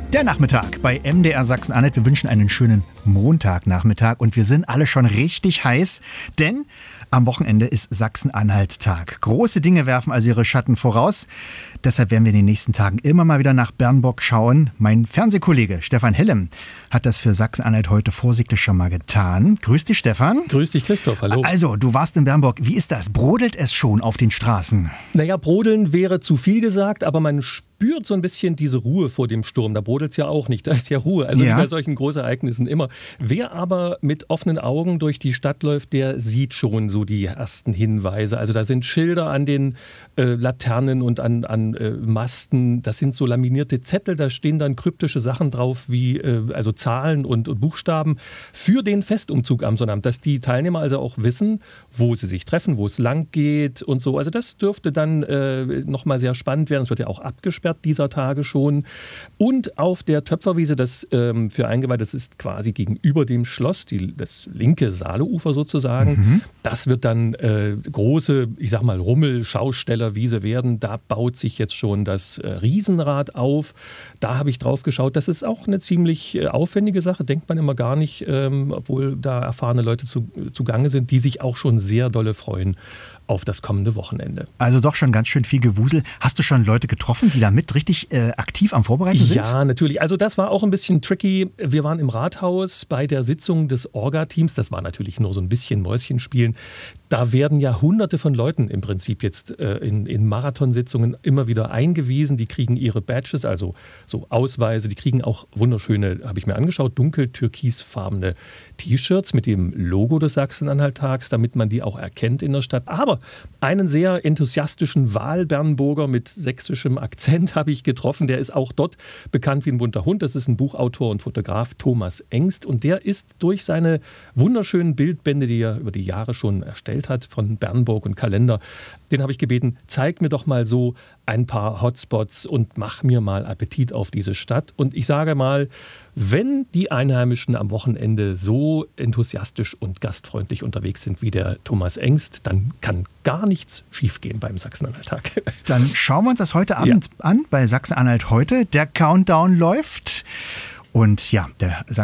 Der Nachmittag bei MDR Sachsen-Anhalt. Wir wünschen einen schönen Montagnachmittag und wir sind alle schon richtig heiß, denn am Wochenende ist Sachsen-Anhalt-Tag. Große Dinge werfen also ihre Schatten voraus. Deshalb werden wir in den nächsten Tagen immer mal wieder nach Bernburg schauen. Mein Fernsehkollege Stefan Hellem hat das für Sachsen-Anhalt heute vorsichtig schon mal getan. Grüß dich, Stefan. Grüß dich, Christoph. Hallo. Also, du warst in Bernburg. Wie ist das? Brodelt es schon auf den Straßen? Naja, brodeln wäre zu viel gesagt, aber man spürt so ein bisschen diese Ruhe vor dem Sturm. Da brodelt es ja auch nicht, da ist ja Ruhe. Also wie bei solchen Großereignissen immer. Wer aber mit offenen Augen durch die Stadt läuft, der sieht schon so die ersten Hinweise. Also da sind Schilder an den Laternen und an Masten. Das sind so laminierte Zettel, da stehen dann kryptische Sachen drauf, wie also Zahlen und Buchstaben für den Festumzug am Sonnabend. Dass die Teilnehmer also auch wissen, wo sie sich treffen, wo es lang geht und so. Also das dürfte dann nochmal sehr spannend werden. Es wird ja auch abgesperrt dieser Tage schon. Und auf der Töpferwiese, das für Eingeweihte, das ist quasi gegenüber dem Schloss, das linke Saaleufer sozusagen. Das wird dann große, ich sag mal, Rummel-Schaustellerwiese werden. Da baut sich jetzt schon das Riesenrad auf. Da habe ich drauf geschaut. Das ist auch eine ziemlich aufwendige Sache, denkt man immer gar nicht, obwohl da erfahrene Leute zugange sind, die sich auch schon sehr dolle freuen auf das kommende Wochenende. Also doch schon ganz schön viel Gewusel. Hast du schon Leute getroffen, die da mit richtig aktiv am Vorbereiten sind? Ja, natürlich. Also das war auch ein bisschen tricky. Wir waren im Rathaus bei der Sitzung des Orga-Teams. Das war natürlich nur so ein bisschen Mäuschenspielen. Da werden ja Hunderte von Leuten im Prinzip jetzt in Marathonsitzungen immer wieder eingewiesen. Die kriegen ihre Badges, also so Ausweise. Die kriegen auch wunderschöne, habe ich mir angeschaut, dunkel-türkisfarbene T-Shirts mit dem Logo des Sachsen-Anhalt-Tags, damit man die auch erkennt in der Stadt. Aber einen sehr enthusiastischen Wahlbernburger mit sächsischem Akzent habe ich getroffen. Der ist auch dort bekannt wie ein bunter Hund. Das ist ein Buchautor und Fotograf, Thomas Engst. Und der ist durch seine wunderschönen Bildbände, die er über die Jahre schon erstellt hat, von Bernburg und Kalender, den habe ich gebeten, zeig mir doch mal so ein paar Hotspots und mach mir mal Appetit auf diese Stadt. Und ich sage mal, wenn die Einheimischen am Wochenende so enthusiastisch und gastfreundlich unterwegs sind wie der Thomas Engst, dann kann gar nichts schiefgehen beim Sachsen-Anhalt-Tag. Dann schauen wir uns das heute Abend an bei Sachsen-Anhalt heute. Der Countdown läuft und ja, der